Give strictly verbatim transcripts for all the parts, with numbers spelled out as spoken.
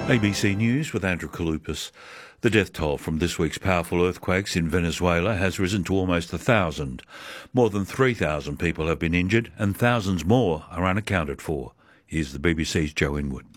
A B C News with Andrew Kalupas. The death toll from this week's powerful earthquakes in Venezuela has risen to almost a thousand. More than three thousand people have been injured and thousands more are unaccounted for. Here's the B B C's Joe Inwood.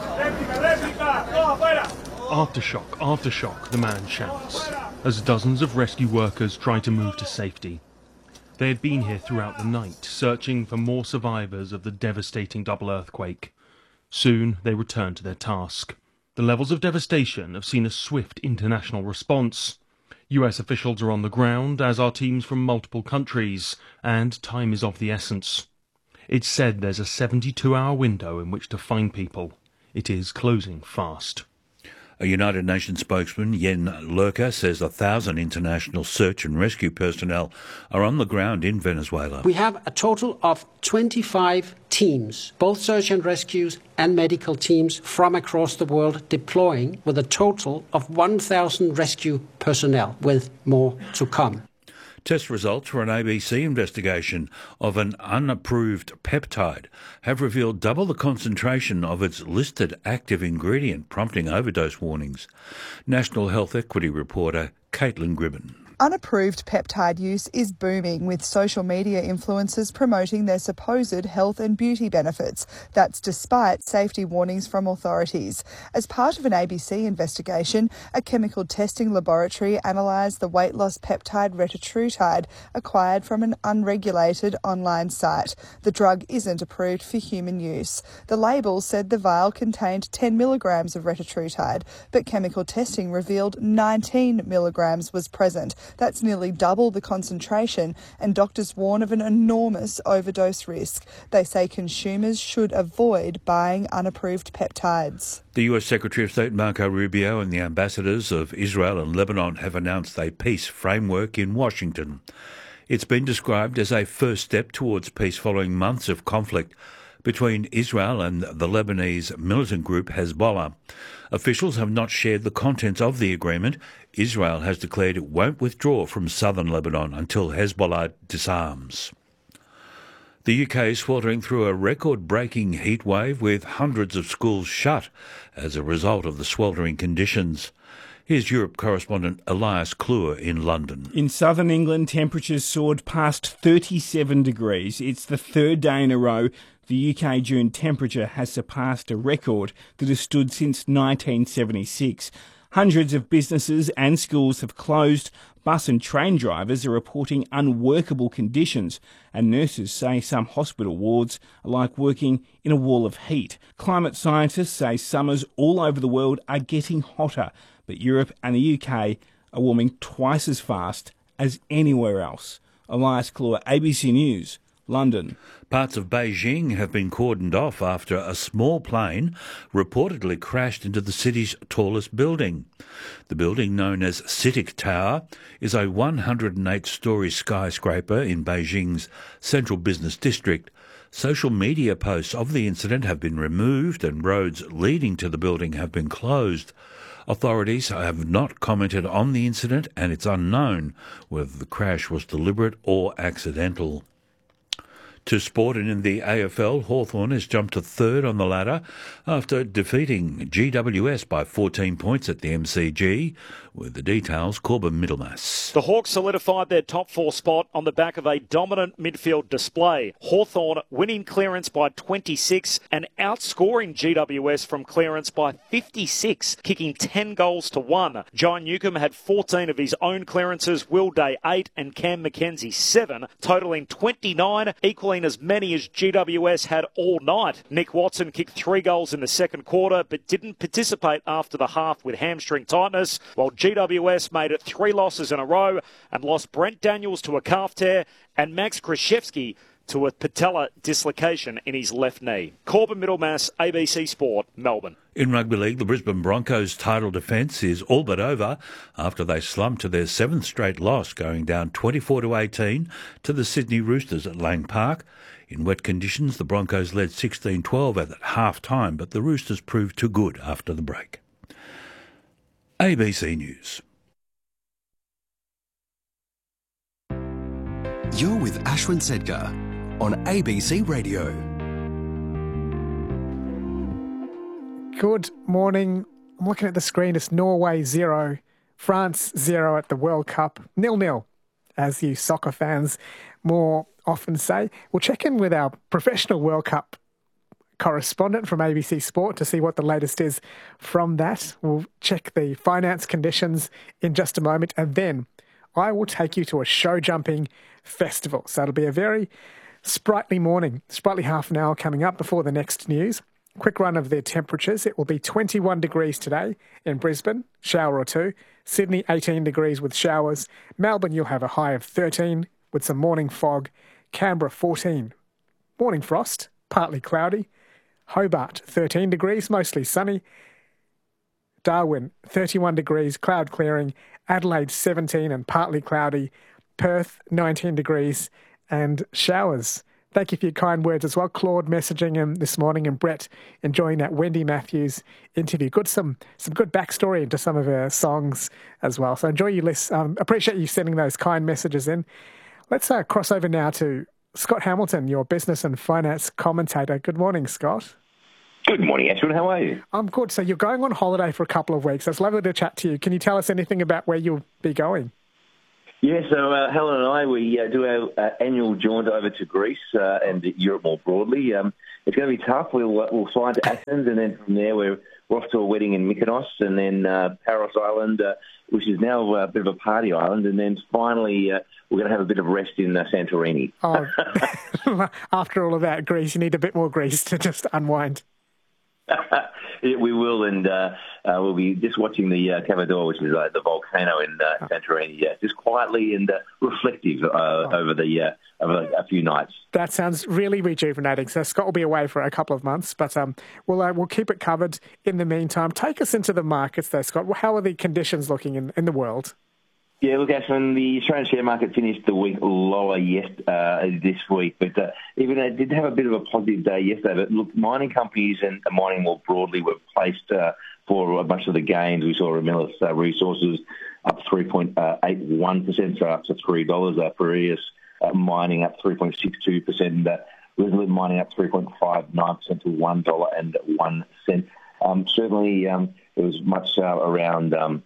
Aftershock, aftershock, the man shouts, as dozens of rescue workers try to move to safety. They had been here throughout the night, searching for more survivors of the devastating double earthquake. Soon they return to their task. The levels of devastation have seen a swift international response. U S officials are on the ground, as are teams from multiple countries, and time is of the essence. It's said there's a seventy-two hour window in which to find people. It is closing fast. A United Nations spokesman, Jen Lurker, says a thousand international search and rescue personnel are on the ground in Venezuela. We have a total of twenty-five teams, both search and rescues and medical teams from across the world deploying, with a total of one thousand rescue personnel, with more to come. Test results for an A B C investigation of an unapproved peptide have revealed double the concentration of its listed active ingredient, prompting overdose warnings. National Health Equity reporter Caitlin Gribben. Unapproved peptide use is booming, with social media influencers promoting their supposed health and beauty benefits. That's despite safety warnings from authorities. As part of an A B C investigation, a chemical testing laboratory analysed the weight loss peptide retatrutide acquired from an unregulated online site. The drug isn't approved for human use. The label said the vial contained ten milligrams of retatrutide, but chemical testing revealed nineteen milligrams was present. That's nearly double the concentration, and doctors warn of an enormous overdose risk. They say consumers should avoid buying unapproved peptides. The U S Secretary of State Marco Rubio and the ambassadors of Israel and Lebanon have announced a peace framework in Washington. It's been described as a first step towards peace following months of conflict between Israel and the Lebanese militant group Hezbollah. Officials have not shared the contents of the agreement. Israel has declared it won't withdraw from southern Lebanon until Hezbollah disarms. The U K is sweltering through a record-breaking heat wave with hundreds of schools shut as a result of the sweltering conditions. Here's Europe correspondent Elias Kluwer in London. In southern England, temperatures soared past thirty-seven degrees. It's the third day in a row the U K June temperature has surpassed a record that has stood since nineteen seventy-six. Hundreds of businesses and schools have closed. Bus and train drivers are reporting unworkable conditions, and nurses say some hospital wards are like working in a wall of heat. Climate scientists say summers all over the world are getting hotter, but Europe and the U K are warming twice as fast as anywhere else. Elias Kluwer, A B C News, London. Parts of Beijing have been cordoned off after a small plane reportedly crashed into the city's tallest building. The building, known as CITIC Tower, is a one hundred eight storey skyscraper in Beijing's central business district. Social media posts of the incident have been removed and roads leading to the building have been closed. Authorities have not commented on the incident, and it's unknown whether the crash was deliberate or accidental. To sport, and in the A F L, Hawthorn has jumped to third on the ladder after defeating G W S by fourteen points at the M C G. With the details, Corbin Middlemass. The Hawks solidified their top four spot on the back of a dominant midfield display. Hawthorn winning clearance by twenty-six and outscoring G W S from clearance by fifty-six, kicking ten goals to one. John Newcomb had fourteen of his own clearances, Will Day eight and Cam McKenzie seven, totalling twenty-nine, equaling as many as G W S had all night. Nick Watson kicked three goals in the second quarter but didn't participate after the half with hamstring tightness, while G W S made it three losses in a row and lost Brent Daniels to a calf tear and Max Krzyzewski to a patella dislocation in his left knee. Corbin Middlemass, A B C Sport, Melbourne. In rugby league, the Brisbane Broncos' title defence is all but over after they slumped to their seventh straight loss, going down twenty-four to eighteen to the Sydney Roosters at Lang Park. In wet conditions, the Broncos led sixteen twelve at half-time, but the Roosters proved too good after the break. A B C News. You're with Ashwin Sedgar on A B C Radio. Good morning. I'm looking at the screen. It's Norway zero, France zero at the World Cup. Nil-nil, as you soccer fans more often say. We'll check in with our professional World Cup correspondent from A B C Sport to see what the latest is from that. We'll check the finance conditions in just a moment, and then I will take you to a show-jumping festival. So it'll be a very sprightly morning, sprightly half an hour coming up before the next news. Quick run of the temperatures. It will be twenty-one degrees today in Brisbane, shower or two. Sydney, eighteen degrees with showers. Melbourne, you'll have a high of thirteen with some morning fog. Canberra, fourteen. Morning frost, partly cloudy. Hobart, thirteen degrees, mostly sunny. Darwin, thirty-one degrees, cloud clearing. Adelaide, seventeen and partly cloudy. Perth, nineteen degrees and showers. Thank you for your kind words as well. Claude messaging him this morning, and Brett enjoying that Wendy Matthews interview. Good, some some good backstory into some of her songs as well. So enjoy your list. Um, appreciate you sending those kind messages in. Let's uh, cross over now to Scott Hamilton, your business and finance commentator. Good morning, Scott. Good morning, Ashwin. How are you? I'm good. So you're going on holiday for a couple of weeks. It's lovely to chat to you. Can you tell us anything about where you'll be going? Yeah, so uh, Helen and I, we uh, do our uh, annual jaunt over to Greece uh, and Europe more broadly. Um, it's going to be tough. We'll uh, we'll fly to Athens, and then from there we're, we're off to a wedding in Mykonos, and then uh, Paros Island, uh, which is now a bit of a party island, and then finally uh, we're going to have a bit of rest in uh, Santorini. Oh, after all of that, Greece, you need a bit more Greece to just unwind. Yeah, we will, and uh, uh, we'll be just watching the uh, Cavador, which is uh, the volcano in uh, Santorini, yeah, just quietly and uh, reflective uh, oh. over the uh, over a few nights. That sounds really rejuvenating. So Scott will be away for a couple of months, but um, we'll uh, we'll keep it covered in the meantime. Take us into the markets, though, Scott. How are the conditions looking in, in the world? Yeah, look, Ashwin, the Australian share market finished the week lower yes, uh, this week, but uh, even it did have a bit of a positive day yesterday. But look, mining companies and mining more broadly were placed uh, for much of the gains. We saw Ramelius uh, Resources up three point eight one percent, so up to three dollars. Uh, Piraeus uh, Mining up three point six two percent, and uh, Resolute Mining up three point five nine percent to one dollar and one cent. Um, certainly, um, there was much uh, around... Um,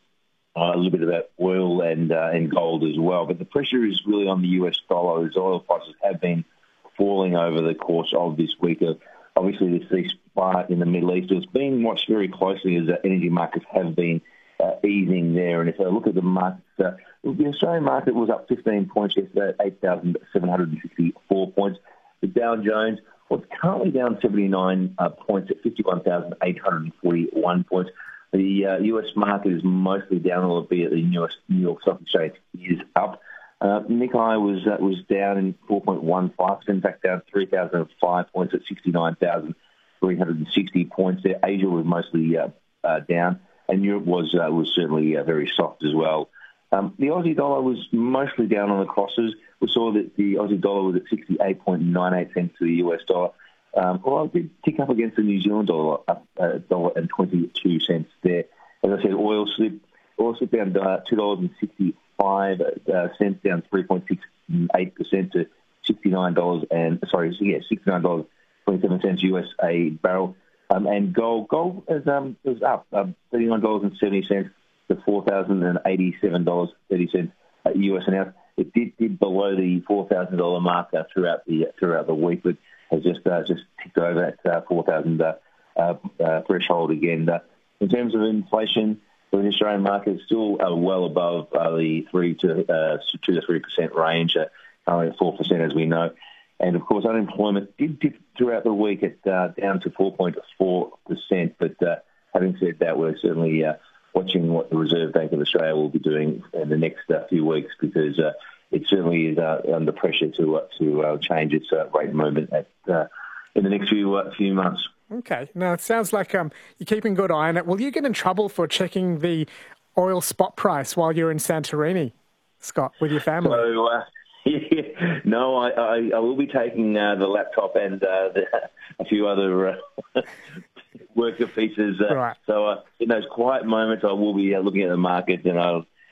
Uh, a little bit about oil and uh, and gold as well. But the pressure is really on the U S dollar, as oil prices have been falling over the course of this week. Uh, obviously, the ceasefire in the Middle East has been watched very closely as uh, energy markets have been uh, easing there. And if I look at the markets, uh, the Australian market was up fifteen points yesterday at eight thousand seven hundred sixty-four points. The Dow Jones was currently down seventy-nine uh, points at fifty-one thousand eight hundred forty-one points. The uh, U S market is mostly down, albeit the New York, New York Stock Exchange is up. Uh, Nikkei was uh, was down in four point one five percent, back down three thousand five points at sixty-nine thousand three hundred sixty points there. Asia was mostly uh, uh, down, and Europe was uh, was certainly uh, very soft as well. Um, the Aussie dollar was mostly down on the crosses. We saw that the Aussie dollar was at sixty-eight point nine eight cents to the U S dollar. Um, well, it did tick up against the New Zealand dollar, up a uh, dollar and twenty-two cents there. As I said, oil slipped, oil slipped down uh, two dollars and sixty-five uh, cents, down three point six eight percent to sixty-nine dollars and sorry, yeah, sixty-nine dollars twenty-seven cents U S a barrel. Um, and gold, gold is um was up um, thirty-nine dollars and seventy cents to four thousand and eighty-seven dollars thirty cents uh, U S an ounce. It did did below the four thousand dollar mark uh, throughout the throughout the week, but has just uh, just ticked over that uh, four thousand uh, uh, uh, threshold again. Uh, in terms of inflation, for the Australian market, it's still uh, well above uh, the three to uh, two to three percent range, uh, currently at four percent as we know. And of course, unemployment did dip throughout the week at uh, down to four point four percent. But uh, having said that, we're certainly uh, watching what the Reserve Bank of Australia will be doing in the next uh, few weeks, because uh, it certainly is uh, under pressure to uh, to uh, change its uh, rate movement at, uh, in the next few uh, few months. Okay. Now, it sounds like um, you're keeping good eye on it. Will you get in trouble for checking the oil spot price while you're in Santorini, Scott, with your family? So, uh, yeah, no, I, I, I will be taking uh, the laptop and uh, the, a few other uh, worker pieces. Uh, right. So uh, in those quiet moments, I will be uh, looking at the market, and I'll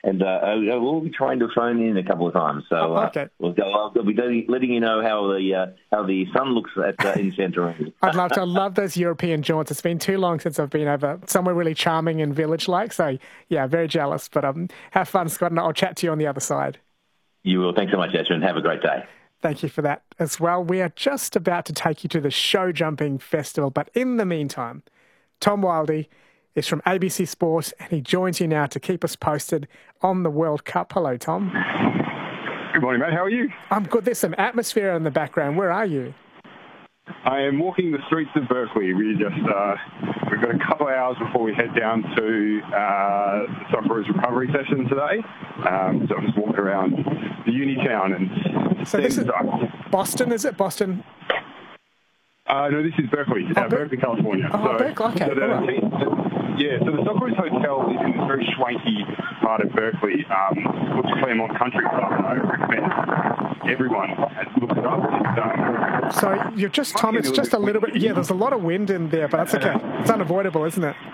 and uh, we'll be trying to phone in a couple of times. So oh, okay. uh, we'll, I'll, I'll be letting you know how the uh, how the sun looks at uh, in Santorini. I'd love to. I love those European jaunts. It's been too long since I've been over somewhere really charming and village-like. So, yeah, very jealous. But um, have fun, Scott, and I'll chat to you on the other side. You will. Thanks so much, Ashwin. Have a great day. Thank you for that as well. We are just about to take you to the Show Jumping Festival. But in the meantime, Tom Wildey is from A B C Sport, and he joins you now to keep us posted on the World Cup. Hello, Tom. Good morning, mate. How are you? I'm good. There's some atmosphere in the background. Where are you? I am walking the streets of Berkeley. We just uh, we've got a couple of hours before we head down to uh, the Socceroos recovery session today. Um, so I'm just walking around the uni town and. So this is Boston, is it Boston? Uh, no, this is Berkeley, oh, uh, Ber- Berkeley, California. Oh, so, Berkeley. Okay. So the, Right. yeah, so the Socceroos Hotel is in this very swanky part of Berkeley, um, called the Claremont Country Club. And I recommend everyone look it up. It's, um, so you're just, Tom, it's just a little bit, yeah, there's a lot of wind in there, but that's okay. It's unavoidable, isn't it?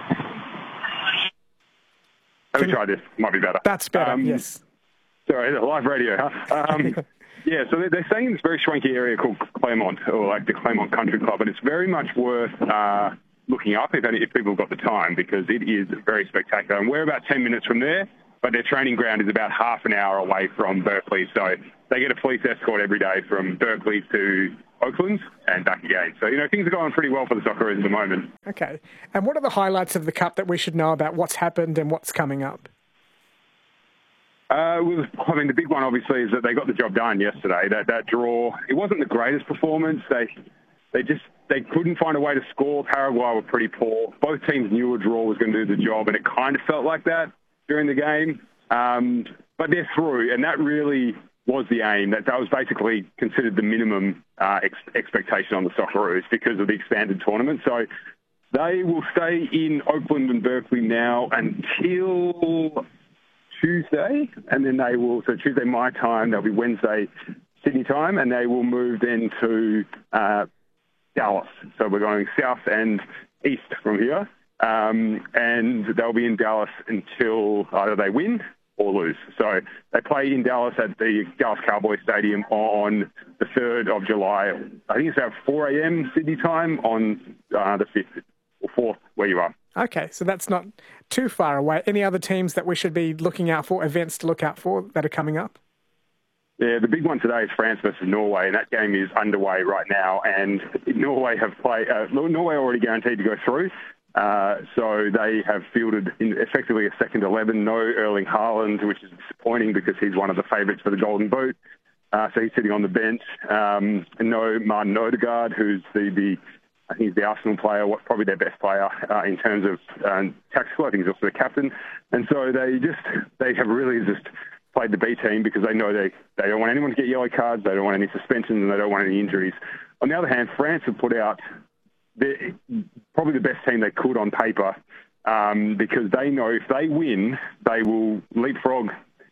Let me try this. Might be better. That's better, um, yes. Sorry, live radio, huh? Um, yeah, so they're staying in this very swanky area called Claremont, or like the Claremont Country Club, and it's very much worth uh, looking up if, any, if people have got the time, because it is very spectacular. And we're about ten minutes from there, but their training ground is about half an hour away from Berkeley. So they get a police escort every day from Berkeley to Oakland and back again. So, you know, things are going pretty well for the Socceroos at the moment. Okay. And what are the highlights of the Cup that we should know about what's happened and what's coming up? Uh, well, I mean, the big one, obviously, is that they got the job done yesterday. That that draw, it wasn't the greatest performance. They they just they couldn't find a way to score. Paraguay were pretty poor. Both teams knew a draw was going to do the job, and it kind of felt like that during the game. Um, but they're through, and that really was the aim. That that was basically considered the minimum uh, ex- expectation on the Socceroos because of the expanded tournament. So they will stay in Oakland and Berkeley now until Tuesday, and then they will, so Tuesday my time, they'll be Wednesday Sydney time, and they will move then to uh, Dallas. So we're going south and east from here, um, and they'll be in Dallas until either they win or lose. So they play in Dallas at the Dallas Cowboys Stadium on the third of July. I think it's about four a.m. Sydney time on uh, the fifth or fourth, where you are. Okay, so that's not too far away. Any other teams that we should be looking out for, events to look out for that are coming up? Yeah, the big one today is France versus Norway, and that game is underway right now. And Norway have played. Uh, Norway already guaranteed to go through, uh, so they have fielded in effectively a second eleven. No Erling Haaland, which is disappointing because he's one of the favourites for the Golden Boot. Uh, so he's sitting on the bench. Um, and no Martin Odegaard, who's the the I think he's the Arsenal player, what's probably their best player uh, in terms of um, tactical. I think he's also the captain. And so they just, they have really just played the B team because they know they, they don't want anyone to get yellow cards, they don't want any suspensions, and they don't want any injuries. On the other hand, France have put out the, probably the best team they could on paper um, because they know if they win, they will leapfrog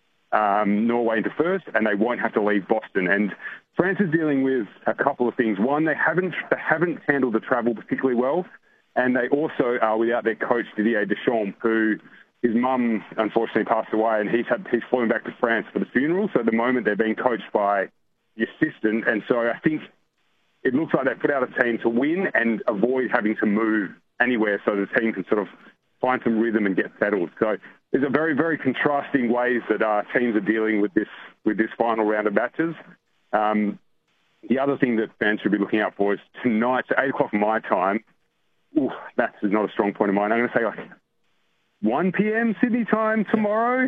um, Norway into first, and they won't have to leave Boston. And France is dealing with a couple of things. One, they haven't they haven't handled the travel particularly well, and they also are without their coach Didier Deschamps, who his mum unfortunately passed away, and he's had he's flown back to France for the funeral. So at the moment they're being coached by the assistant, and so I think it looks like they put out a team to win and avoid having to move anywhere, so the team can sort of find some rhythm and get settled. So there's a very very contrasting ways that uh, teams are dealing with this with this final round of matches. Um, the other thing that fans should be looking out for is tonight, at eight o'clock my time. Ooh, that is not a strong point of mine. I'm going to say like one p.m. Sydney time tomorrow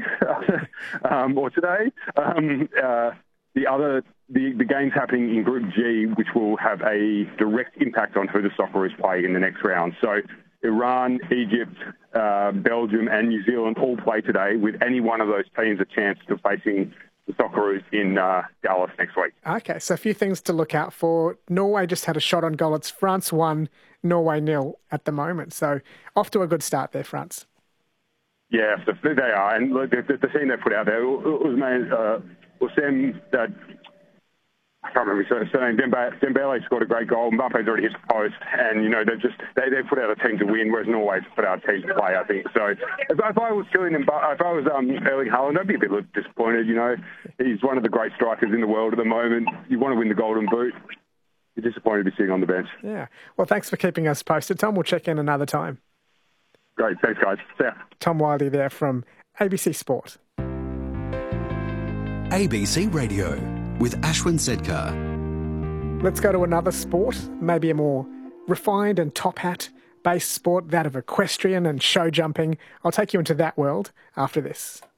um, or today. Um, uh, the other, the, the game's happening in Group G, which will have a direct impact on who the Socceroos play in the next round. So Iran, Egypt, uh, Belgium and New Zealand all play today, with any one of those teams a chance of facing the Socceroos in uh, Dallas next week. Okay, so a few things to look out for. Norway just had a shot on goal. It's France one, Norway nil at the moment. So off to a good start there, France. Yeah, they are. And look, the, the team they put out there, Usman, uh, Usman, uh, I can't remember his surname. Dembele, Dembele scored a great goal. Mbappe's already hit the post, and you know they've just they they put out a team to win, whereas Norway's put out a team to play. I think so. If, if I was Kylian, if I was um, Erling Haaland, I'd be a bit disappointed. You know, he's one of the great strikers in the world at the moment. You want to win the Golden Boot. You're disappointed to be sitting on the bench. Yeah. Well, thanks for keeping us posted, Tom. We'll check in another time. Great. Thanks, guys. See ya. Tom Wiley there from A B C Sport. A B C Radio with Ashwin Sedkar. Let's go to another sport, maybe a more refined and top hat based sport, that of equestrian and show jumping. I'll take you into that world after this.